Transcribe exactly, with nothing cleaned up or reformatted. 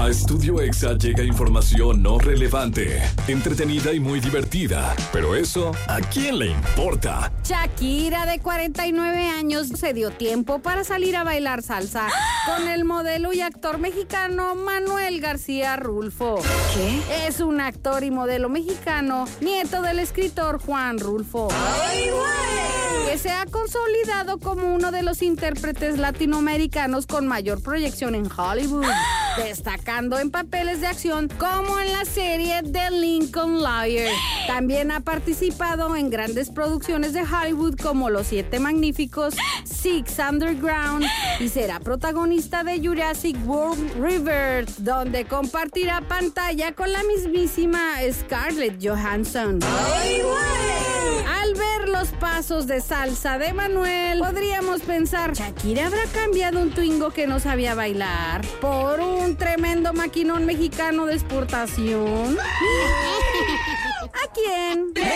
A Estudio Exa llega información no relevante, entretenida y muy divertida. Pero eso, ¿a quién le importa? Shakira, de cuarenta y nueve años, se dio tiempo para salir a bailar salsa con el modelo y actor mexicano Manuel García Rulfo. ¿Qué? Es un actor y modelo mexicano, nieto del escritor Juan Rulfo. ¡Ay, güey! Que se ha consolidado como uno de los intérpretes latinoamericanos con mayor proyección en Hollywood, destacando en papeles de acción como en la serie The Lincoln Lawyer. También ha participado en grandes producciones de Hollywood como Los Siete Magníficos, Six Underground, y será protagonista de Jurassic World Rebirth, donde compartirá pantalla con la mismísima Scarlett Johansson. ¡Ay, güey! Al ver los pasos de salsa de Manuel, podríamos pensar, ¿Shakira habrá cambiado un Twingo que no sabía bailar por un tremendo maquinón mexicano de exportación? ¿A quién?